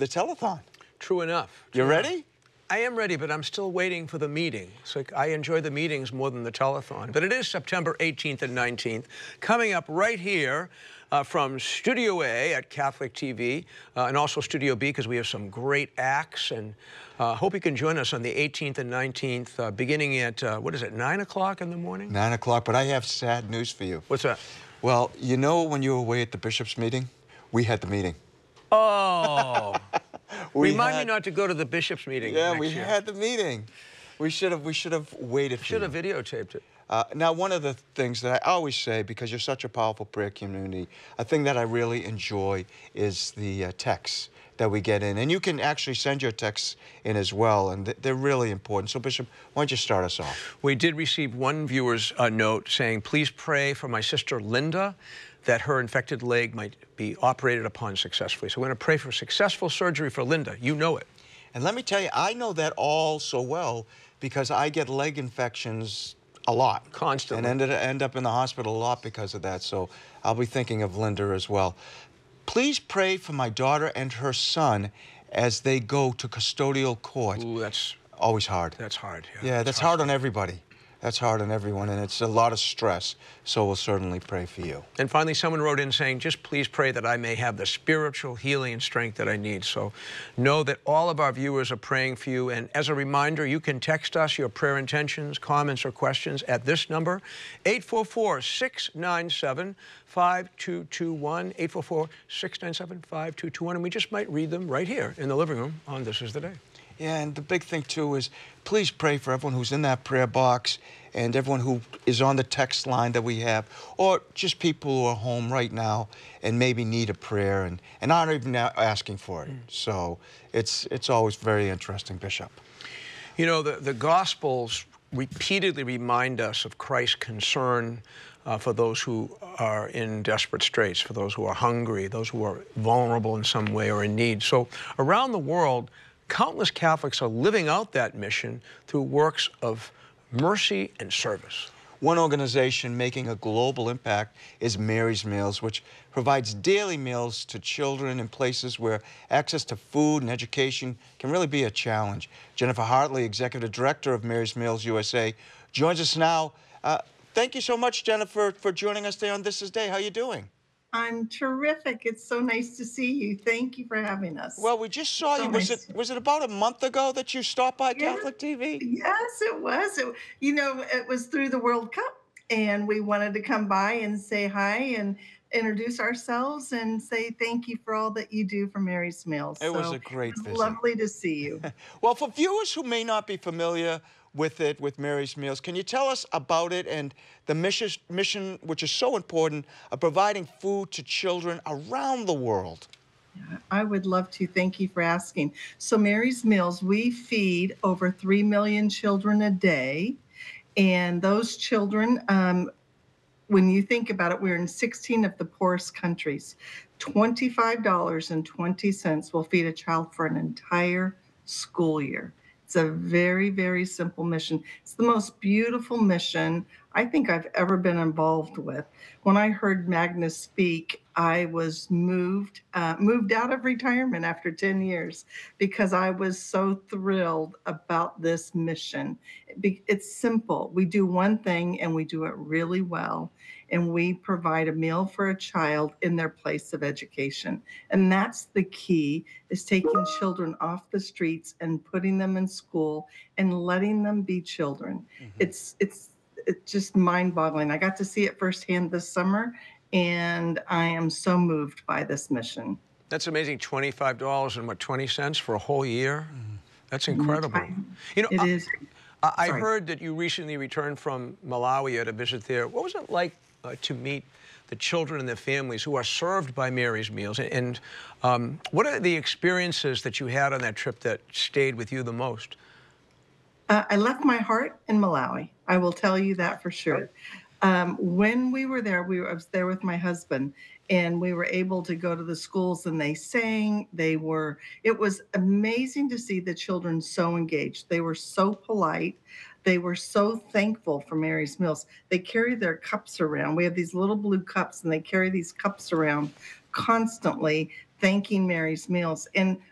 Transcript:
the telethon. True enough. You ready? I am ready, but I'm still waiting for the meeting. So I enjoy the meetings more than the telethon. But it is September 18th and 19th, coming up right here from Studio A at Catholic TV, and also Studio B, because we have some great acts. And hope you can join us on the 18th and 19th, beginning at, 9 o'clock in the morning? 9 o'clock, but I have sad news for you. What's that? Well, you know when you were away at the bishop's meeting? We had the meeting. Oh. Remind me not to go to the bishop's meeting. Yeah, next we year. had the meeting. We should have waited for Should have videotaped it. Now, one of the things that I always say, because you're such a powerful prayer community, a thing that I really enjoy is the texts that we get in. And you can actually send your texts in as well, and they're really important. So, Bishop, why don't you start us off? We did receive one viewer's note saying, please pray for my sister Linda, that her infected leg might be operated upon successfully. So we're going to pray for successful surgery for Linda. You know it. And let me tell you, I know that all so well because I get leg infections a lot. Constantly. And end up in the hospital a lot because of that. So I'll be thinking of Linda as well. Please pray for my daughter and her son as they go to custodial court. Ooh, that's always hard. That's hard. Yeah, that's hard on everybody. That's hard on everyone, and it's a lot of stress, so we'll certainly pray for you. And finally, someone wrote in saying, just please pray that I may have the spiritual healing and strength that I need. So know that all of our viewers are praying for you, and as a reminder, you can text us your prayer intentions, comments, or questions at this number, 844-697-5221, 844-697-5221, and we just might read them right here in the living room on This Is the Day. Yeah, and the big thing, too, is please pray for everyone who's in that prayer box and everyone who is on the text line that we have, or just people who are home right now and maybe need a prayer and aren't even asking for it. So it's always very interesting, Bishop. You know, the Gospels repeatedly remind us of Christ's concern for those who are in desperate straits, for those who are hungry, those who are vulnerable in some way or in need. So around the world, countless Catholics are living out that mission through works of mercy and service. One organization making a global impact is Mary's Meals, which provides daily meals to children in places where access to food and education can really be a challenge. Jennifer Hartley, Executive Director of Mary's Meals USA, joins us now. Thank you so much, Jennifer, for joining us today on This Is Day. How are you doing? I'm terrific. It's so nice to see you. Thank you for having us. Well, we just saw you. Was it about a month ago that you stopped by Catholic TV? Yes, it was. It was through the World Cup, and we wanted to come by and say hi and introduce ourselves and say thank you for all that you do for Mary's Meals. It was a great visit. Lovely to see you. Well, for viewers who may not be familiar with Mary's Meals, can you tell us about it and the mission, which is so important, of providing food to children around the world? Yeah, I would love to. Thank you for asking. So Mary's Meals, we feed over 3 million children a day. And those children, when you think about it, we're in 16 of the poorest countries. $25.20 will feed a child for an entire school year. It's a very, very simple mission. It's the most beautiful mission I think I've ever been involved with. When I heard Magnus speak, I was moved out of retirement after 10 years because I was so thrilled about this mission. It's simple. We do one thing and we do it really well. And we provide a meal for a child in their place of education. And that's the key, is taking children off the streets and putting them in school and letting them be children. It's just mind-boggling. I got to see it firsthand this summer, and I am so moved by this mission. That's amazing. $25.20 for a whole year? That's incredible. You know, it is. I heard that you recently returned from Malawi at a visit there. What was it like to meet the children and their families who are served by Mary's Meals? And what are the experiences that you had on that trip that stayed with you the most? I left my heart in Malawi. I will tell you that for sure. When we were there, I was there with my husband, and we were able to go to the schools, and they sang. It was amazing to see the children so engaged. They were so polite. They were so thankful for Mary's Meals. They carry their cups around. We have these little blue cups, and they carry these cups around constantly, thanking Mary's Meals. And